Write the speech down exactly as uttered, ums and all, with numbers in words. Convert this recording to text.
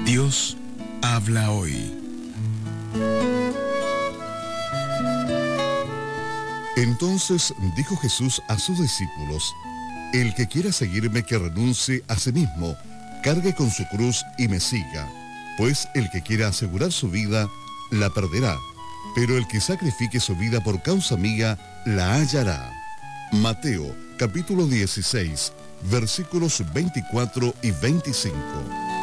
Dios habla hoy. Entonces dijo Jesús a sus discípulos: el que quiera seguirme, que renuncie a sí mismo, cargue con su cruz y me siga. Pues el que quiera asegurar su vida, la perderá, pero el que sacrifique su vida por causa mía, la hallará. Mateo, capítulo dieciséis, versículos veinticuatro y veinticinco.